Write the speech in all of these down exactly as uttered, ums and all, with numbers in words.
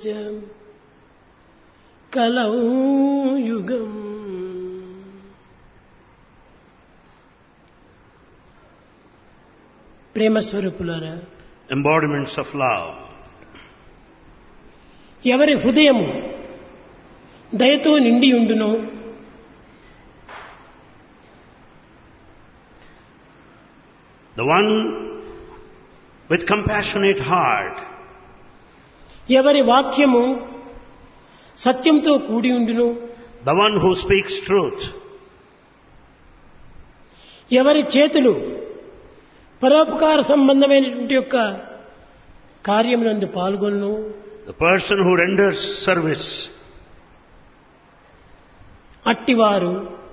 కలౌ యుగం. ప్రేమ స్వరూపులారా, embodiments of love. ఎవరి హృదయము దయతో నిండి ఉండునో The one with compassionate heart, ఎవరి వాక్యము సత్యంతో కూడి ఉండును, the one who speaks truth, ఎవరి చేతులు పరోపకార సంబంధమైనటువంటి యొక్క కార్యమునందు పాల్గొను, the person who renders service, అట్టివారు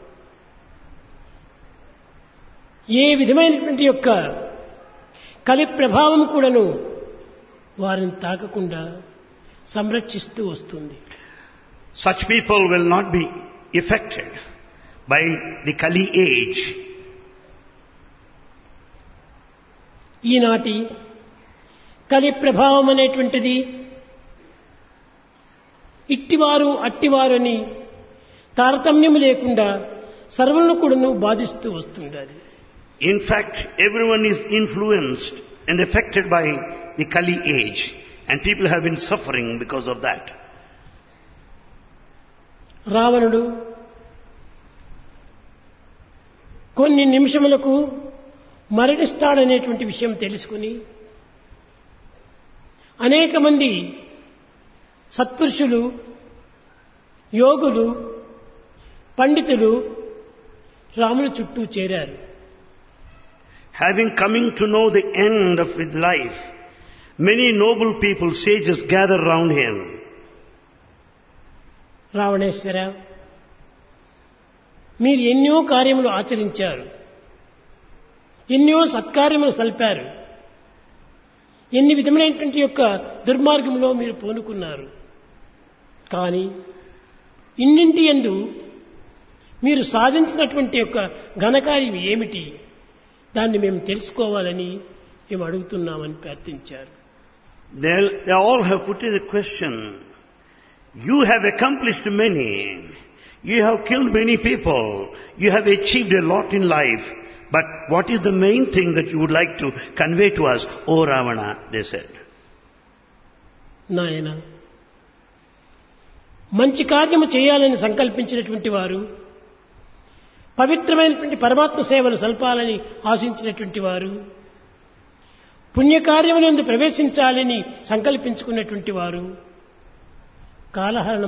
ఏ విధమైనటువంటి యొక్క కలి ప్రభావం కూడాను వారిని తాకకుండా సంరక్షిస్తూ వస్తుంది. such people will not be affected by the Kali age. ఈనాటి కలి ప్రభావం అనేటువంటిది ఇట్టివారు అట్టివారు అని తారతమ్యం లేకుండా సర్వులను కూడాను బాధిస్తూ వస్తుండాలి. In fact, everyone is influenced and affected by the Kali age, and people have been suffering because of that. రావణుడు కొన్ని నిమిషములకు మరణిస్తాడనేటువంటి విషయం తెలుసుకుని అనేక మంది సత్పురుషులు, యోగులు, పండితులు రాముని చుట్టూ చేరారు. Having coming to know the end of his life, many noble people, sages, gather round him. రావణేశ్వర, మీరు ఎన్నో కార్యములు ఆచరించారు, ఎన్నో సత్కార్యములు సల్పారు, ఎన్ని విధమైనటువంటి యొక్క దుర్మార్గంలో మీరు పూనుకున్నారు. కానీ ఇన్నింటి యందు మీరు సాధించినటువంటి యొక్క ఘనకార్యం ఏమిటి, దాన్ని మేము తెలుసుకోవాలని మేము అడుగుతున్నామని ప్రార్థించారు. They, they all have put in a question. You have accomplished many. You have killed many people. You have achieved a lot in life. But what is the main thing that you would like to convey to us, O Ravana? They said. నాయన, మంచి కార్యము చేయాలని సంకల్పించినటువంటి వారు, పవిత్రమైనటువంటి పరమాత్మ సేవలు సల్పాలని ఆశించినటువంటి వారు, పుణ్యకార్యమునందు ప్రవేశించాలని సంకల్పించుకున్నటువంటి వారు కాలహరణం